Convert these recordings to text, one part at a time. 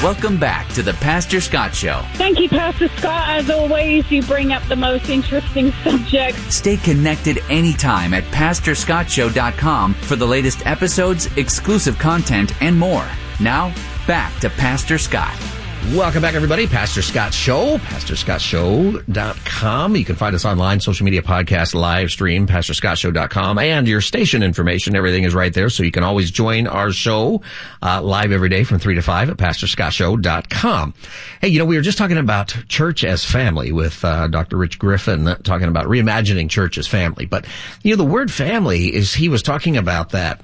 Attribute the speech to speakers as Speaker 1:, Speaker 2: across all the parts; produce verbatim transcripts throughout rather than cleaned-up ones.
Speaker 1: Welcome back to the Pastor Scott Show.
Speaker 2: Thank you, Pastor Scott. As always, you bring up the most interesting subjects.
Speaker 1: Stay connected anytime at pastor scott show dot com for the latest episodes, exclusive content, and more. Now, back to Pastor Scott.
Speaker 3: Welcome back, everybody. Pastor Scott Show, pastor scott show dot com. You can find us online, social media, podcast, live stream, pastor scott show dot com, and your station information. Everything is right there, so you can always join our show uh, live every day from three to five at pastor scott show dot com. Hey, you know, we were just talking about church as family with uh, Doctor Rich Griffin, uh, talking about reimagining church as family. But, you know, the word family is, he was talking about that.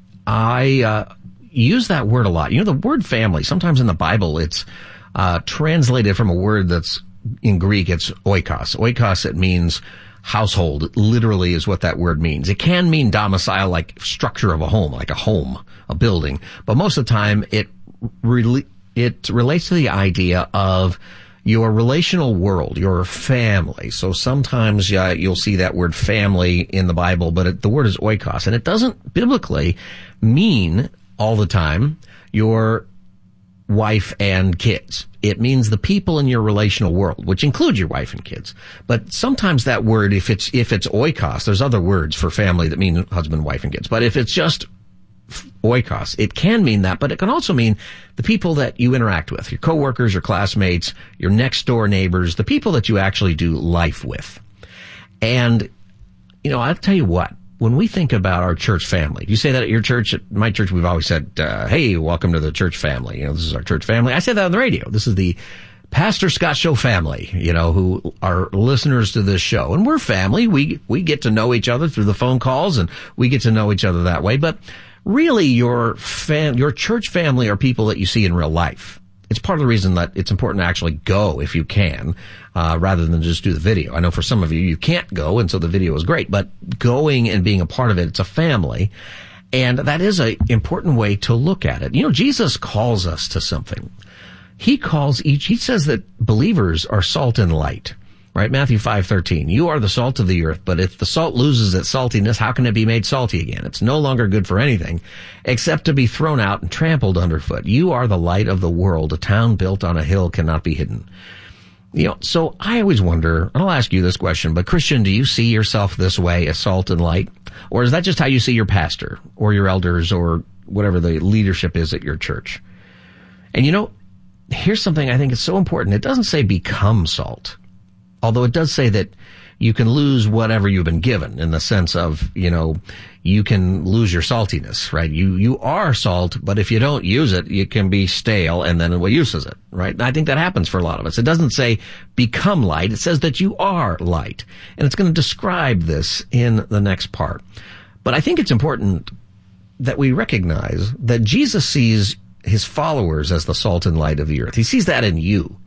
Speaker 3: I uh use that word a lot. You know, the word family, sometimes in the Bible, it's Uh, translated from a word that's in Greek, it's oikos. Oikos, it means household, literally is what that word means. It can mean domicile, like structure of a home, like a home, a building. But most of the time, it re- it relates to the idea of your relational world, your family. So sometimes uh, you'll see that word family in the Bible, but it, the word is oikos. And it doesn't biblically mean all the time your wife and kids. It means the people in your relational world, which includes your wife and kids. But sometimes that word, if it's, if it's oikos, there's other words for family that mean husband, wife, and kids. But if it's just oikos, it can mean that, but it can also mean the people that you interact with, your coworkers, your classmates, your next door neighbors, the people that you actually do life with. And, you know, I'll tell you what, when we think about our church family, do you say that at your church? At my church, we've always said, uh, hey, welcome to the church family. You know, this is our church family. I say that on the radio. This is the Pastor Scott Show family, you know, who are listeners to this show. And we're family. We, we get to know each other through the phone calls, and we get to know each other that way. But really, your fam, your church family are people that you see in real life. It's part of the reason that it's important to actually go if you can, uh, rather than just do the video. I know for some of you, you can't go, and so the video is great, but going and being a part of it, it's a family. And that is an important way to look at it. You know, Jesus calls us to something. He calls each, he says that believers are salt and light. Right? Matthew five thirteen. You are the salt of the earth, but if the salt loses its saltiness, how can it be made salty again? It's no longer good for anything except to be thrown out and trampled underfoot. You are the light of the world. A town built on a hill cannot be hidden. You know, so I always wonder, and I'll ask you this question, but Christian, do you see yourself this way as salt and light? Or is that just how you see your pastor or your elders or whatever the leadership is at your church? And you know, here's something I think is so important. It doesn't say become salt. Although it does say that you can lose whatever you've been given, in the sense of, you know, you can lose your saltiness, right? You, you are salt, but if you don't use it, you can be stale, and then what use is it, right? And I think that happens for a lot of us. It doesn't say become light. It says that you are light. And it's going to describe this in the next part. But I think it's important that we recognize that Jesus sees his followers as the salt and light of the earth. He sees that in you.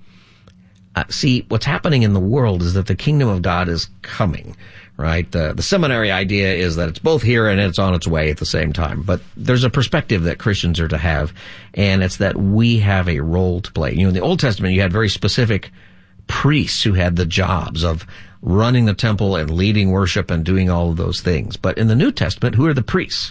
Speaker 3: Uh, see, what's happening in the world is that the kingdom of God is coming, right? The, the seminary idea is that it's both here and it's on its way at the same time. But there's a perspective that Christians are to have, and it's that we have a role to play. You know, in the Old Testament, you had very specific priests who had the jobs of running the temple and leading worship and doing all of those things. But in the New Testament, who are the priests?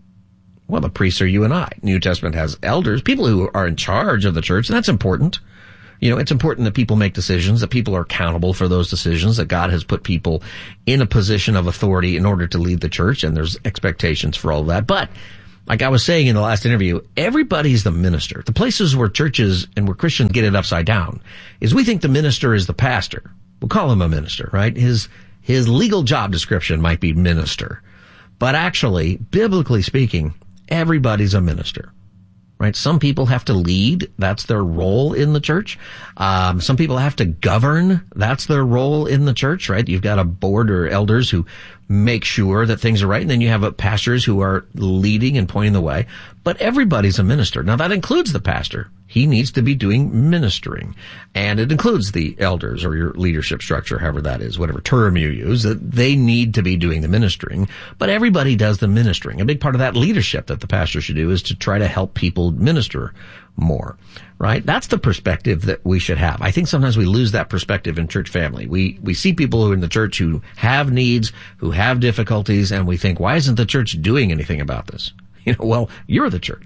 Speaker 3: Well, the priests are you and I. New Testament has elders, people who are in charge of the church, and that's important. You know, it's important that people make decisions, that people are accountable for those decisions, that God has put people in a position of authority in order to lead the church, and there's expectations for all of that. But, like I was saying in the last interview, everybody's the minister. The places where churches and where Christians get it upside down is we think the minister is the pastor. We'll call him a minister, right? His, his legal job description might be minister. But actually, biblically speaking, everybody's a minister. Right? Some people have to lead. That's their role in the church. Um, some people have to govern. That's their role in the church, right? You've got a board or elders who make sure that things are right. And then you have a pastors who are leading and pointing the way. But everybody's a minister. Now that includes the pastor. He needs to be doing ministering. And it includes the elders or your leadership structure, however that is, whatever term you use, that they need to be doing the ministering. But everybody does the ministering. A big part of that leadership that the pastor should do is to try to help people minister more, right? That's the perspective that we should have. I think sometimes we lose that perspective in church family. We, we see people who are in the church who have needs, who have difficulties, and we think, why isn't the church doing anything about this? You know, well, you're the church.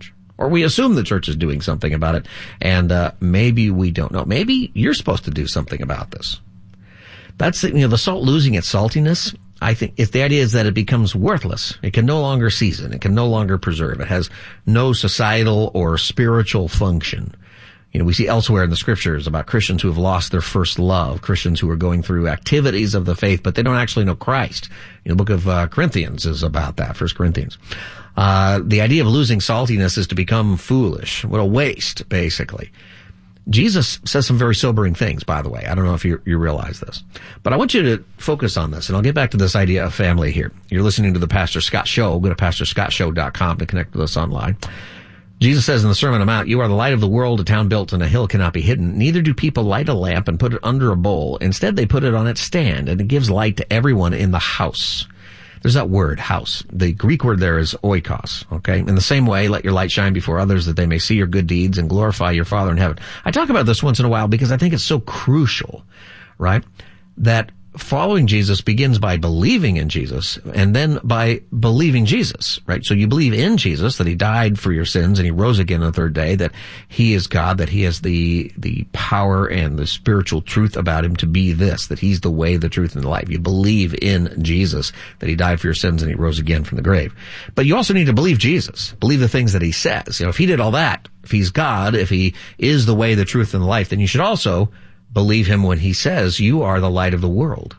Speaker 3: Or we assume the church is doing something about it, and uh, maybe we don't know. Maybe you're supposed to do something about this. That's the, you know, the salt losing its saltiness. I think if the idea is that it becomes worthless, it can no longer season, it can no longer preserve, it has no societal or spiritual function. You know, we see elsewhere in the scriptures about Christians who have lost their first love, Christians who are going through activities of the faith, but they don't actually know Christ. You know, the book of uh, Corinthians is about that, First Corinthians. Uh, the idea of losing saltiness is to become foolish. What a waste, basically. Jesus says some very sobering things, by the way. I don't know if you, you realize this. But I want you to focus on this, and I'll get back to this idea of family here. You're listening to the Pastor Scott Show. Go to pastor scott show dot com to connect with us online. Jesus says in the Sermon on the Mount, "You are the light of the world. A town built on a hill cannot be hidden. Neither do people light a lamp and put it under a bowl. Instead, they put it on its stand, and it gives light to everyone in the house." There's that word, house. The Greek word there is oikos, okay? In the same way, let your light shine before others that they may see your good deeds and glorify your Father in heaven. I talk about this once in a while because I think it's so crucial, right? That following Jesus begins by believing in Jesus and then by believing Jesus, right? So you believe in Jesus, that he died for your sins and he rose again on the third day, that he is God, that he has the, the power and the spiritual truth about him to be this, that he's the way, the truth, and the life. You believe in Jesus, that he died for your sins and he rose again from the grave. But you also need to believe Jesus, believe the things that he says. You know, if he did all that, if he's God, if he is the way, the truth, and the life, then you should also believe him when he says, you are the light of the world.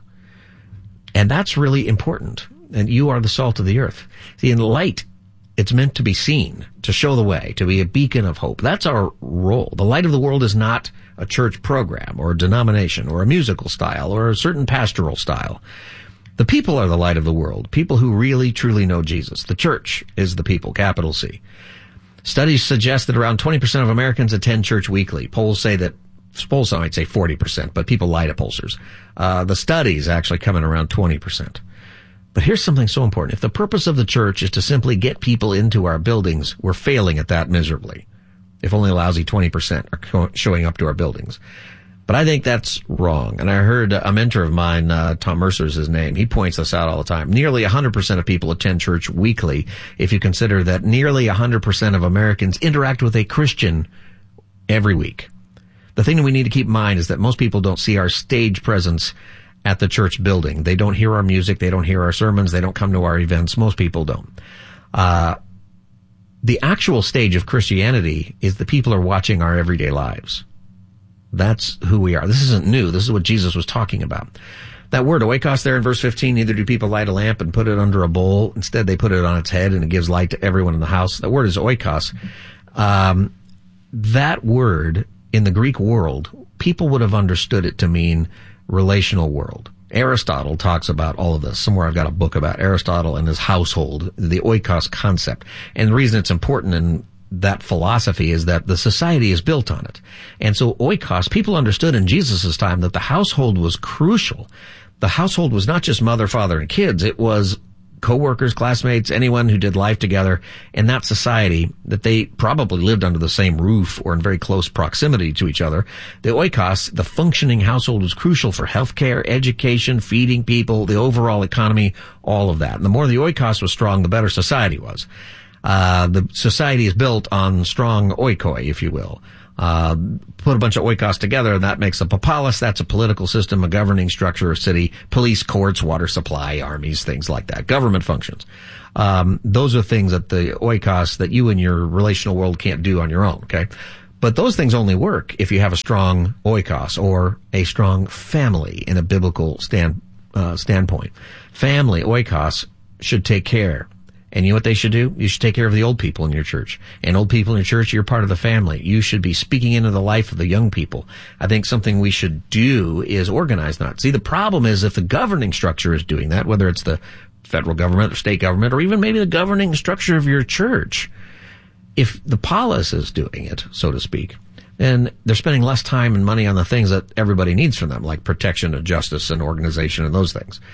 Speaker 3: And that's really important. And you are the salt of the earth. See, in light, it's meant to be seen, to show the way, to be a beacon of hope. That's our role. The light of the world is not a church program or a denomination or a musical style or a certain pastoral style. The people are the light of the world, people who really, truly know Jesus. The church is the people, capital C. Studies suggest that around twenty percent of Americans attend church weekly. Polls say that Polls might say forty percent, but people lie to pollsters. Uh, the studies actually come in around twenty percent. But here's something so important. If the purpose of the church is to simply get people into our buildings, we're failing at that miserably. If only a lousy twenty percent are co- showing up to our buildings. But I think that's wrong. And I heard a mentor of mine, uh, Tom Mercer's his name, he points this out all the time. Nearly one hundred percent of people attend church weekly if you consider that nearly one hundred percent of Americans interact with a Christian every week. The thing that we need to keep in mind is that most people don't see our stage presence at the church building. They don't hear our music. They don't hear our sermons. They don't come to our events. Most people don't. Uh, the actual stage of Christianity is the people are watching our everyday lives. That's who we are. This isn't new. This is what Jesus was talking about. That word oikos there in verse fifteen, neither do people light a lamp and put it under a bowl. Instead, they put it on its head and it gives light to everyone in the house. That word is oikos. Um, that word in the Greek world, people would have understood it to mean relational world. Aristotle talks about all of this. Somewhere I've got a book about Aristotle and his household, the oikos concept. And the reason it's important in that philosophy is that the society is built on it. And so oikos, people understood in Jesus' time that the household was crucial. The household was not just mother, father, and kids. It was co-workers, classmates, anyone who did life together in that society, that they probably lived under the same roof or in very close proximity to each other. The oikos, the functioning household, was crucial for healthcare, education, feeding people, the overall economy, all of that. And the more the oikos was strong, the better society was. Uh, the society is built on strong oikoi, if you will. Uh, put a bunch of oikos together, and that makes a popolis. That's a political system, a governing structure, a city, police, courts, water supply, armies, things like that. Government functions. Um, those are things that the oikos that you in your relational world can't do on your own, okay? But those things only work if you have a strong oikos or a strong family in a biblical stand, uh, standpoint. Family, oikos, should take care. And you know what they should do? You should take care of the old people in your church. And old people in your church, you're part of the family. You should be speaking into the life of the young people. I think something we should do is organize that. See, the problem is if the governing structure is doing that, whether it's the federal government or state government or even maybe the governing structure of your church, if the polis is doing it, so to speak, then they're spending less time and money on the things that everybody needs from them, like protection and justice and organization and those things.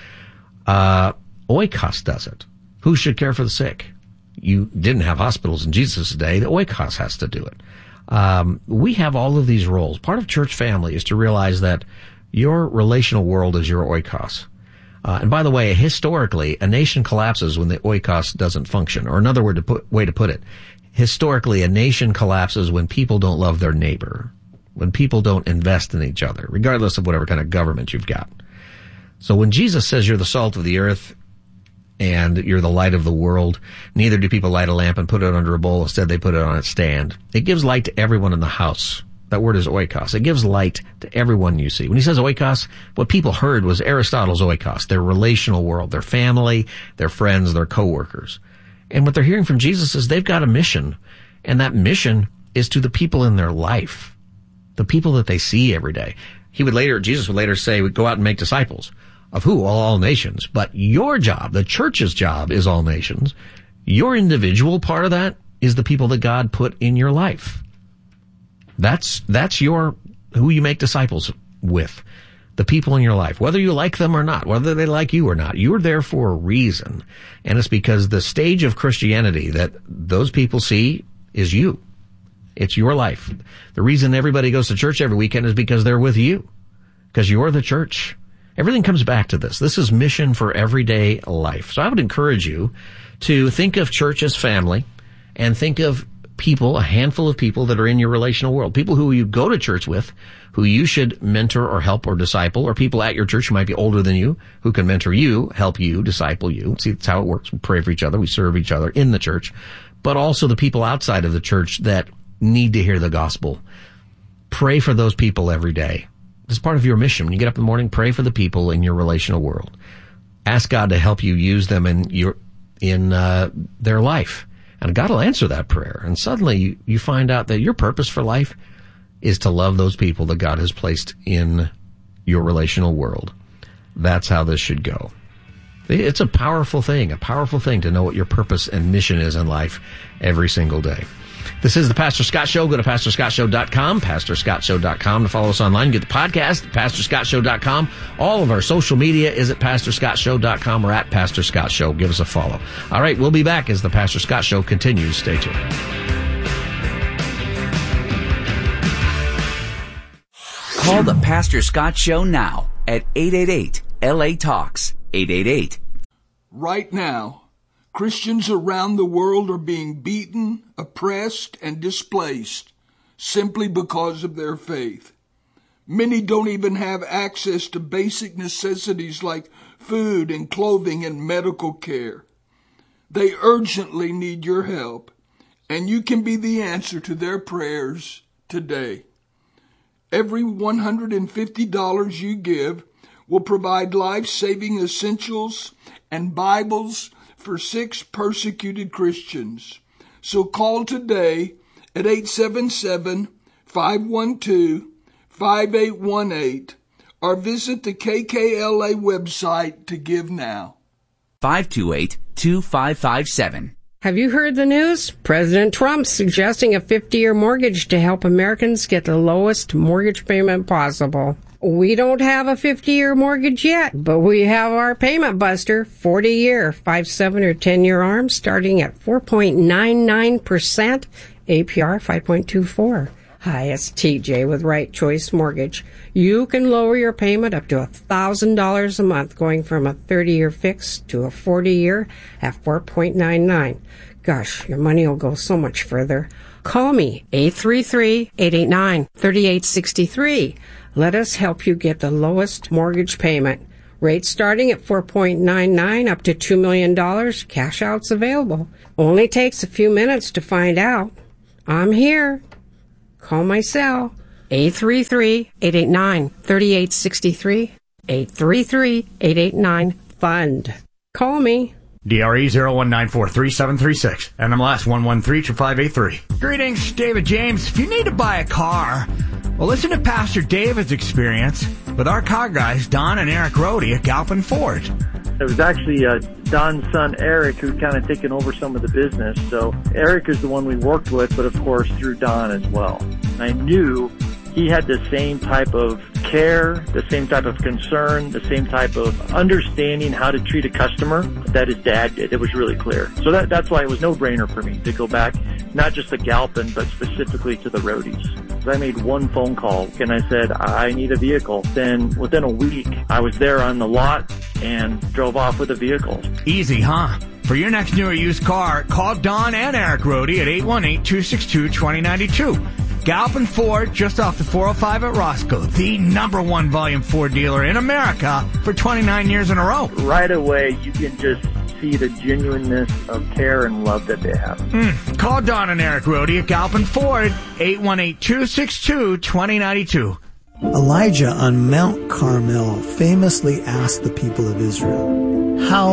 Speaker 3: Uh, oikos does it. Who should care for the sick? You didn't have hospitals in Jesus' day. The oikos has to do it. Um, we have all of these roles. Part of church family is to realize that your relational world is your oikos. Uh, and by the way, historically, a nation collapses when the oikos doesn't function. Or another word to put, way to put it, historically, a nation collapses when people don't love their neighbor, when people don't invest in each other, regardless of whatever kind of government you've got. So when Jesus says you're the salt of the earth and you're the light of the world, neither do people light a lamp and put it under a bowl. Instead, they put it on its stand. It gives light to everyone in the house. That word is oikos. It gives light to everyone you see. When he says oikos, what people heard was Aristotle's oikos, their relational world, their family, their friends, their coworkers. And what they're hearing from Jesus is they've got a mission, and that mission is to the people in their life, the people that they see every day. He would later, Jesus would later say, go out and make disciples. Of who? All, all nations. But your job, the church's job, is all nations. Your individual part of that is the people that God put in your life. That's, that's your, who you make disciples with. The people in your life. Whether you like them or not, whether they like you or not, you're there for a reason. And it's because the stage of Christianity that those people see is you. It's your life. The reason everybody goes to church every weekend is because they're with you. Because you're the church. Everything comes back to this. This is mission for everyday life. So I would encourage you to think of church as family and think of people, a handful of people that are in your relational world, people who you go to church with, who you should mentor or help or disciple, or people at your church who might be older than you, who can mentor you, help you, disciple you. See, that's how it works. We pray for each other. We serve each other in the church, but also the people outside of the church that need to hear the gospel. Pray for those people every day. It's part of your mission. When you get up in the morning, pray for the people in your relational world. Ask God to help you use them in your, in, uh, their life. And God will answer that prayer. And suddenly you, you find out that your purpose for life is to love those people that God has placed in your relational world. That's how this should go. It's a powerful thing, a powerful thing to know what your purpose and mission is in life every single day. This is the Pastor Scott Show. Go to pastor scott show dot com, pastor scott show dot com to follow us online. Get the podcast at pastor scott show dot com. All of our social media is at pastor scott show dot com or at Pastor Scott Show. Give us a follow. All right, we'll be back as the Pastor Scott Show continues. Stay tuned.
Speaker 1: Call the Pastor Scott Show now at eight eight eight L A Talks. eight eight eight.
Speaker 4: Right now, Christians around the world are being beaten, oppressed, and displaced simply because of their faith. Many don't even have access to basic necessities like food and clothing and medical care. They urgently need your help, and you can be the answer to their prayers today. Every one hundred fifty dollars you give will provide life-saving essentials and Bibles for six persecuted Christians. So call today at eight seven seven, five one two, five eight one eight or visit the K K L A website to give now.
Speaker 1: five two eight, two five five seven.
Speaker 5: Have you heard the news? President Trump suggesting a fifty-year mortgage to help Americans get the lowest mortgage payment possible. We don't have a fifty-year mortgage yet, but we have our payment buster, forty-year, five, seven, or ten-year arms starting at four point nine nine percent, A P R five point two four. Hi, it's T J with Right Choice Mortgage. You can lower your payment up to one thousand dollars a month, going from a thirty-year fix to a forty-year at four point nine nine. Gosh, your money will go so much further. Call me, eight three three, eight eight nine, three eight six three. Let us help you get the lowest mortgage payment. Rates starting at four point nine nine up to two million dollars. Cash outs available. Only takes a few minutes to find out. I'm here. Call my cell, eight three three, eight eight nine, three eight six three, eight three three, eight eight nine, FUND. Call me.
Speaker 6: D R E zero one nine four three seven three six, N M L S one one three two five eight three. Greetings, David James. If you need to buy a car, well, listen to Pastor David's experience with our car guys, Don and Eric Rohde at Galpin Ford.
Speaker 7: It was actually uh, Don's son, Eric, who kind of taken over some of the business. So Eric is the one we worked with, but of course through Don as well. And I knew he had the same type of care, the same type of concern, the same type of understanding how to treat a customer that his dad did. It was really clear. So that, that's why it was no-brainer for me to go back, not just to Galpin, but specifically to the Rohdes. So I made one phone call and I said, I need a vehicle. Then within a week, I was there on the lot and drove off with a vehicle.
Speaker 6: Easy, huh? For your next new or used car, call Don and Eric Rohde at eight one eight, two six two, two zero nine two. Galpin Ford, just off the four oh five at Roscoe, the number one volume Ford dealer in America for twenty-nine years in a row.
Speaker 7: Right away, you can just see the genuineness of care and love that they have.
Speaker 6: Mm. Call Don and Eric Rohde at Galpin Ford, eight one eight, two six two, two zero nine two.
Speaker 8: Elijah on Mount Carmel famously asked the people of Israel, "How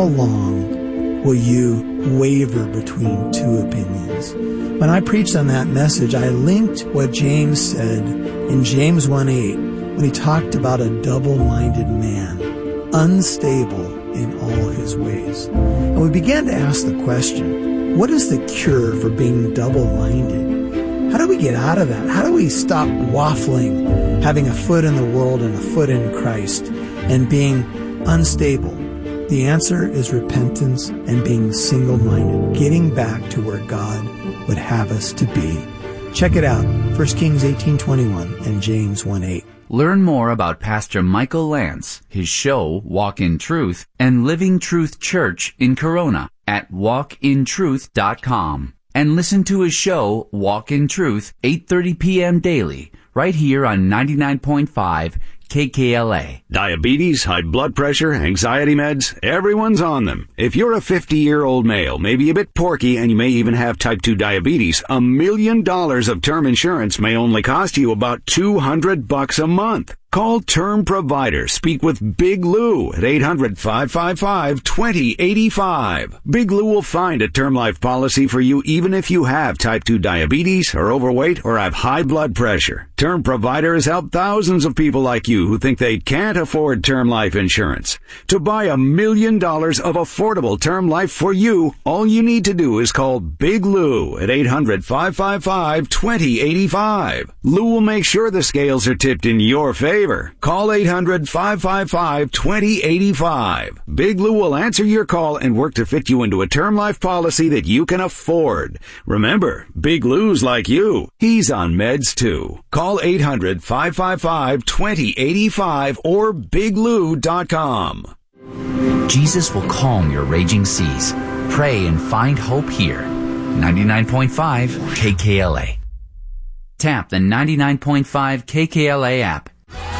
Speaker 8: long will you waver between two opinions?" When I preached on that message, I linked what James said in James one eight when he talked about a double-minded man, unstable in all his ways. And we began to ask the question, what is the cure for being double-minded? How do we get out of that? How do we stop waffling, having a foot in the world and a foot in Christ, and being unstable? The answer is repentance and being single-minded, getting back to where God would have us to be. Check it out, First Kings eighteen twenty-one and James one eight.
Speaker 1: Learn more about Pastor Michael Lance, his show, Walk in Truth, and Living Truth Church in Corona at walk in truth dot com. And listen to his show, Walk in Truth, eight thirty p.m. daily, right here on ninety-nine point five K K L A.
Speaker 9: Diabetes, high blood pressure, anxiety meds, everyone's on them. If you're a fifty-year-old male, maybe a bit porky, and you may even have type two diabetes, a million dollars of term insurance may only cost you about two hundred bucks a month. Call Term Provider. Speak with Big Lou at eight hundred, five five five, two zero eight five. Big Lou will find a term life policy for you even if you have type two diabetes, are overweight, or have high blood pressure. Term Provider has helped thousands of people like you who think they can't afford term life insurance. To buy a million dollars of affordable term life for you, all you need to do is call Big Lou at eight hundred, five five five, two zero eight five. Lou will make sure the scales are tipped in your favor. Call eight hundred, five five five, two zero eight five. Big Lou will answer your call and work to fit you into a term life policy that you can afford. Remember, Big Lou's like you. He's on meds too. Call eight hundred, five five five, two zero eight five or big lou dot com.
Speaker 1: Jesus will calm your raging seas. Pray and find hope here. ninety-nine point five K K L A. Tap the ninety-nine point five K K L A app.